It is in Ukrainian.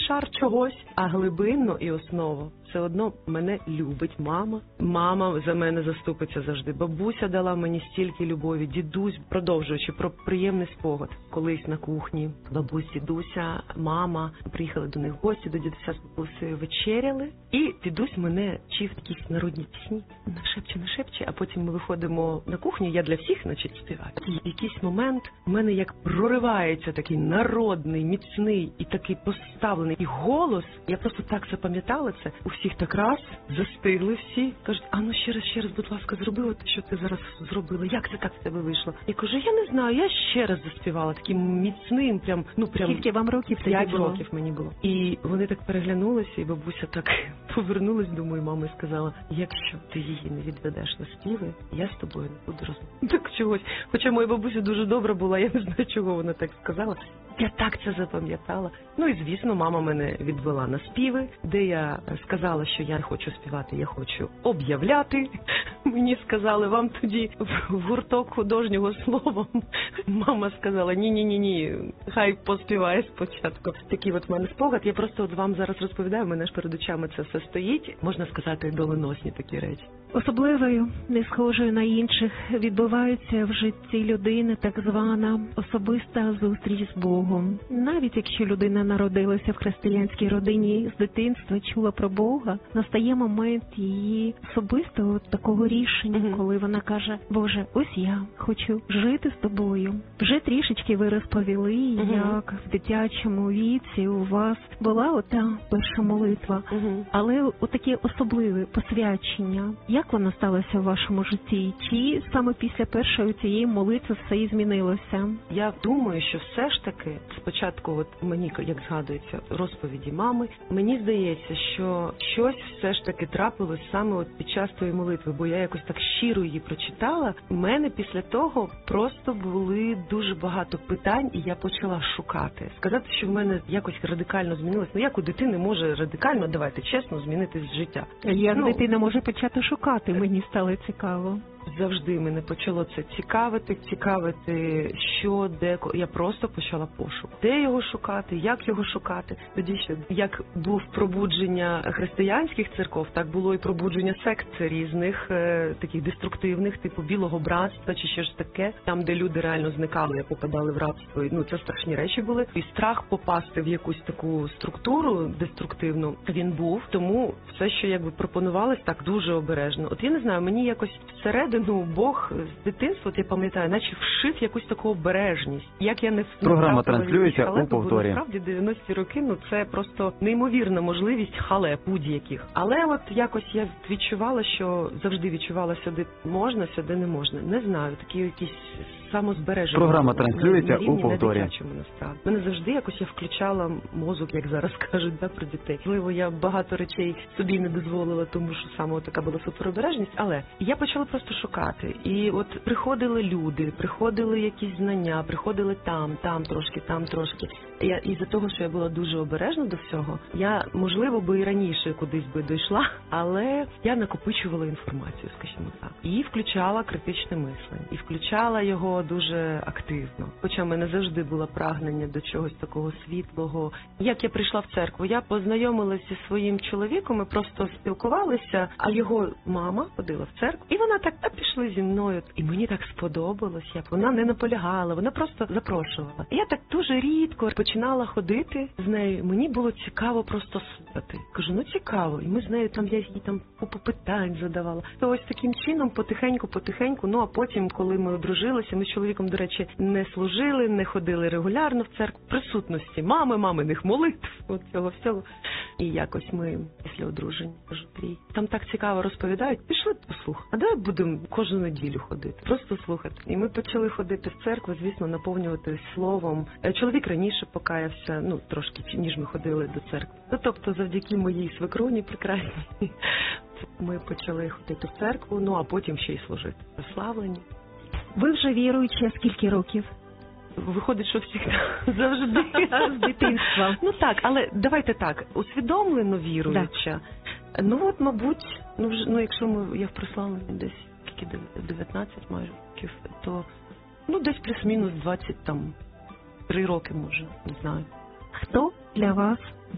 шар чогось, а глибинно і основу все одно мене любить мама. Мама за мене заступиться завжди. Бабуся дала мені стільки любові, дідусь, продовжуючи про приємний спогад. Колись на кухні бабусь, дідуся, мама, приїхали до них в гості, до дідуся з бабусею вечеряли. І дідусь мене вчив якісь народні пісні. Не шепче, а потім ми виходимо на кухню, я для всіх, значить, співаю. І в якийсь момент в мене як проривається такий народний, міцний і такий поставлений і голос. Я просто так запам'ятала це. У всіх так раз застигли всі. Кажуть, а ну ще раз, будь ласка, зроби от, що ти зараз зробила. Як це так в тебе вийшло? Я кажу, я не знаю, я ще раз заспівала. Таким міцним, прям. Скільки вам років тоді 5 було? років мені було. І вони так переглянулися, і бабуся так повернулась до моєї мами і сказала, якщо ти її не відведеш на співи, я з тобою не буду розмовляти. Так чогось. Хоча моя бабуся дуже добра була, я не знаю, чого вона так сказала. Я так це запам'ятала. Ну і, звісно, мама мене відвела на співи, де я сказала, що я не хочу співати, я хочу об'являти. Мені сказали, вам тоді в гурток художнього слова. Мама сказала, ні, хай поспіває спочатку. Такий от в мене спогад. Я просто от вам зараз розповідаю, в мене ж перед очами це все стоїть. Можна сказати, доленосні такі речі. Особливою, не схожою на інших, відбувається в житті людини так звана особиста зустріч з Богом. Навіть якщо людина народилася в християнській родині, з дитинства чула про Бога, настає момент її особистого такого рішення, коли вона каже, Боже, ось я хочу жити з тобою. Вже трішечки ви розповіли, як в дитячому віці у вас була ота перша молитва, але отаке особливе посвячення. Як воно сталося в вашому житті? Чи саме після першої цієї молитви все і змінилося? Я думаю, що все ж таки, спочатку от мені, як згадується, розповіді мами, мені здається, що щось все ж таки трапилось саме от під час тої молитви, бо я якось так щиро її прочитала. У мене після того просто були дуже багато питань, і я почала шукати. Сказати, що в мене якось радикально змінилось. Ну як у дитини може радикально, давайте чесно, змінитись життя? Як дитина може почати шукати? Мені стало цікаво. Завжди мене почало це цікавити, що, де, я просто почала пошук. Де його шукати, як його шукати. Тоді ще, як був пробудження християнських церков, так було і пробудження сект різних, таких деструктивних, типу Білого братства чи щось таке, там, де люди реально зникали, попадали в рабство. Ну, це страшні речі були. І страх попасти в якусь таку структуру деструктивну, він був. Тому все, що якби пропонувалось, так дуже обережно. От я не знаю, мені якось всередину Бог з дитинства, от я пам'ятаю, наче вшив якусь таку обережність. Як я не Програма транслюється у повторі. Насправді 90-ті роки, ну це просто неймовірна можливість халеп будь-яких. Але от якось я відчувала, що завжди відчувала, сюди можна, сюди не можна. Не знаю, такі якісь самозбереження. Програма транслюється у повторі. Мене завжди якось я включала мозок, як зараз кажуть, да, про дітей. Можливо, я багато речей собі не дозволила, тому що саме така була суперобережність, але я почала просто шукати. І от приходили люди, приходили якісь знання, приходили там трошки. Із-за того, що я була дуже обережна до всього, я, можливо, би і раніше кудись би дійшла, але я накопичувала інформацію, скажімо так. І включала критичне мислення. І включала його дуже активно. Хоча в мене завжди було прагнення до чогось такого світлого. Як я прийшла в церкву, я познайомилася зі своїм чоловіком, ми просто спілкувалися, а його мама ходила в церкву. І вона так, пішли зі мною. І мені так сподобалось, як вона не наполягала, вона просто запрошувала. І я так дуже рідко починала ходити з нею. Мені було цікаво просто слухати. Кажу, ну цікаво. І ми з нею я їй купу питань задавала. То ось таким чином потихеньку, ну а потім, коли ми одружилися, ми з чоловіком, до речі, не служили, не ходили регулярно в церкву. Присутності маминих молитв, от цього всього. І якось ми після одруження, кажу, Трій, там так цікаво розповідають, пішли послухати. А давай будемо кожну неділю ходити, просто слухати. І ми почали ходити в церкву, звісно, наповнювати словом. Чоловік раніше покаявся, ну, трошки, ніж ми ходили до церкви. Ну, тобто, завдяки моїй свекруні прекрасній, ми почали ходити в церкву, ну, а потім ще й служити. Прославлені. Ви вже віруючі, скільки років? Виходить, що всіх завжди з дитинства. Ну так, але давайте так, усвідомлено віруюча. Да. Ну от, мабуть, якщо я в прославленні десь 19 майже років, то десь плюс-мінус 23 роки, може, не знаю. Хто для вас